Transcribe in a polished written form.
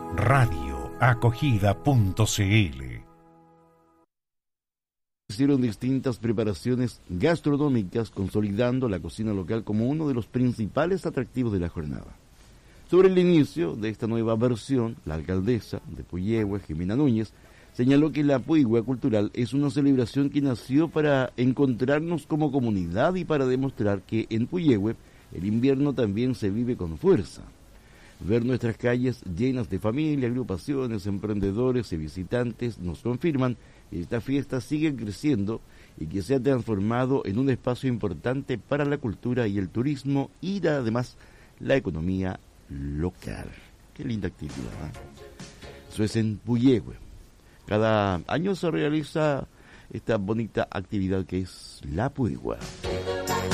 radioacogida.cl. Hicieron distintas preparaciones gastronómicas, consolidando la cocina local como uno de los principales atractivos de la jornada. Sobre el inicio de esta nueva versión, la alcaldesa de Puyehue, Jimena Núñez, señaló que la Puigüe Cultural es una celebración que nació para encontrarnos como comunidad y para demostrar que en Puyehue el invierno también se vive con fuerza. Ver nuestras calles llenas de familia, agrupaciones, emprendedores y visitantes nos confirman que esta fiesta sigue creciendo y que se ha transformado en un espacio importante para la cultura y el turismo y además la economía local. Qué linda actividad, ¿eh? Eso es en Puyehue. Cada año se realiza esta bonita actividad que es la Puigüe.